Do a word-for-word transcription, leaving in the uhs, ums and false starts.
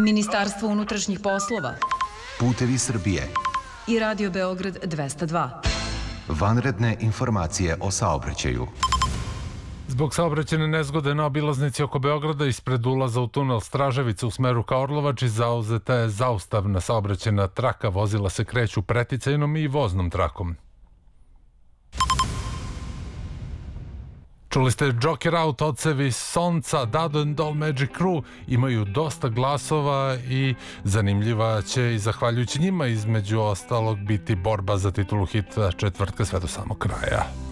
Ministarstvo unutrašnjih poslova, Putevi Srbije i Radio Beograd dvesta dva. Vanredne informacije o saobraćaju. Zbog saobraćajne nezgode na obilaznici oko Beograda ispred ulaza u tunel Straževica u smeru ka Orlovači zauzeta je zaustavna saobraćajna traka. Vozila se kreću preticajnom i voznom trakom. Čuli ste Joker Out, Ocevi Sonca, Dado and Doll Magic Crew, imaju dosta glasova i zanimljiva će i zahvaljujući njima između ostalog biti borba za titulu hita četvrtka sve do samog kraja.